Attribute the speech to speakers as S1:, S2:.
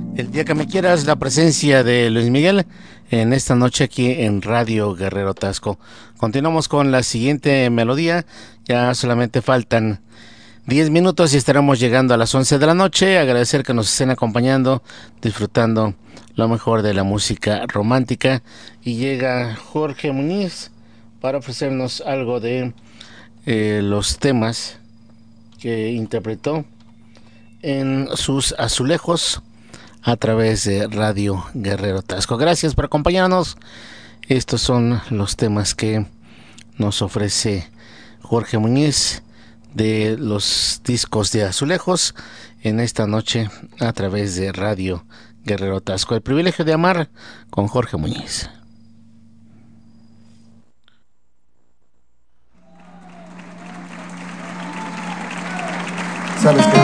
S1: El día que me quieras, la presencia de Luis Miguel en esta noche aquí en Radio Guerrero Tasco. Continuamos con la siguiente melodía. Ya solamente faltan 10 minutos y estaremos llegando a las 11 de la noche. Agradecer que nos estén acompañando, disfrutando lo mejor de la música romántica. Y llega Jorge Muñiz para ofrecernos algo de los temas que interpretó en sus azulejos a través de Radio Guerrero Tasco. Gracias por acompañarnos. Estos son los temas que nos ofrece Jorge Muñiz de los discos de azulejos en esta noche a través de Radio Guerrero Tasco. El privilegio de amar con Jorge Muñiz.
S2: ¿Sabes qué?